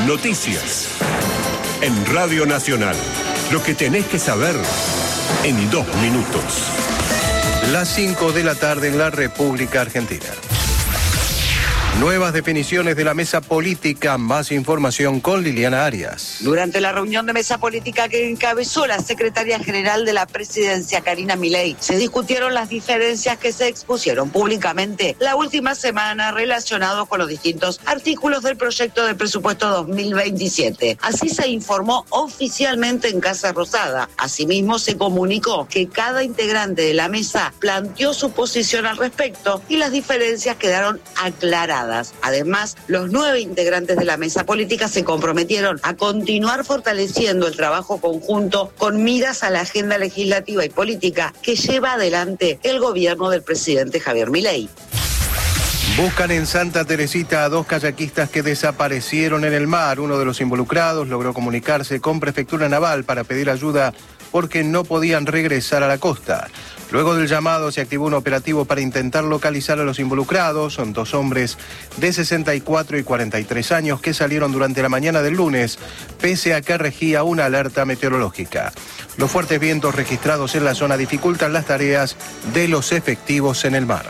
Noticias. En Radio Nacional. Lo que tenés que saber en 2 minutos. Las 5 de la tarde en la República Argentina. Nuevas definiciones de la mesa política. Más información con Liliana Arias. Durante la reunión de mesa política que encabezó la secretaria general de la presidencia, Karina Milei, se discutieron las diferencias que se expusieron públicamente la última semana relacionados con los distintos artículos del proyecto de presupuesto 2027. Así se informó oficialmente en Casa Rosada. Asimismo, se comunicó que cada integrante de la mesa planteó su posición al respecto y las diferencias quedaron aclaradas. Además, los 9 integrantes de la mesa política se comprometieron a continuar fortaleciendo el trabajo conjunto con miras a la agenda legislativa y política que lleva adelante el gobierno del presidente Javier Milei. Buscan en Santa Teresita a 2 kayakistas que desaparecieron en el mar. Uno de los involucrados logró comunicarse con Prefectura Naval para pedir ayuda porque no podían regresar a la costa. Luego del llamado se activó un operativo para intentar localizar a los involucrados. Son 2 hombres de 64 y 43 años que salieron durante la mañana del lunes, pese a que regía una alerta meteorológica. Los fuertes vientos registrados en la zona dificultan las tareas de los efectivos en el mar.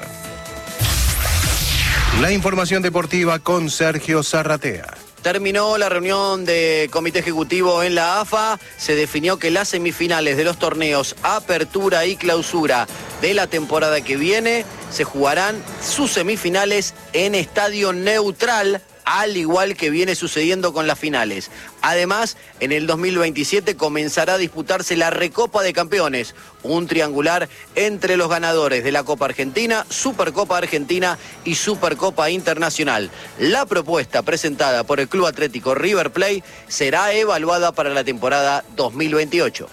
La información deportiva con Sergio Zarratea. Terminó la reunión de comité ejecutivo en la AFA. Se definió que las semifinales de los torneos Apertura y Clausura de la temporada que viene se jugarán sus semifinales en estadio neutral, al igual que viene sucediendo con las finales. Además, en el 2027 comenzará a disputarse la Recopa de Campeones, un triangular entre los ganadores de la Copa Argentina, Supercopa Argentina y Supercopa Internacional. La propuesta presentada por el Club Atlético River Plate será evaluada para la temporada 2028.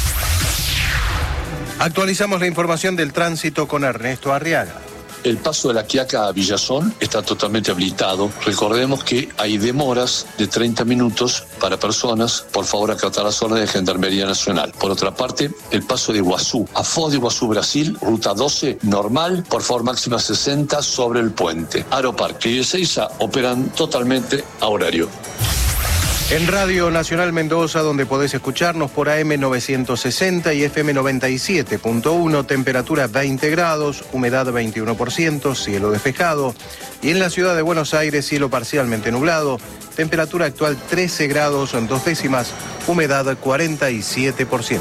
Actualizamos la información del tránsito con Ernesto Arriaga. El paso de La Quiaca a Villazón está totalmente habilitado. Recordemos que hay demoras de 30 minutos para personas. Por favor, acatar las órdenes de Gendarmería Nacional. Por otra parte, el paso de Iguazú a Foz de Iguazú, Brasil, ruta 12, normal, por favor, máxima 60 sobre el puente. Aeroparque y Ezeiza operan totalmente a horario. En Radio Nacional Mendoza, donde podés escucharnos por AM 960 y FM 97.1, temperatura 20 grados, humedad 21%, cielo despejado. Y en la ciudad de Buenos Aires, cielo parcialmente nublado, temperatura actual 13 grados, 2 décimas, humedad 47%.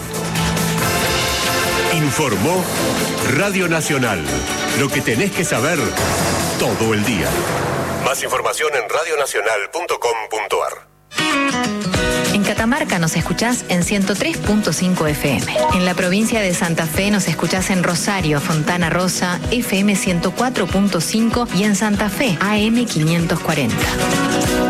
Informó Radio Nacional. Lo que tenés que saber todo el día. Más información en radionacional.com.ar. En Catamarca nos escuchás en 103.5 FM. En la provincia de Santa Fe nos escuchás en Rosario, Fontana Rosa, FM 104.5 y en Santa Fe, AM 540.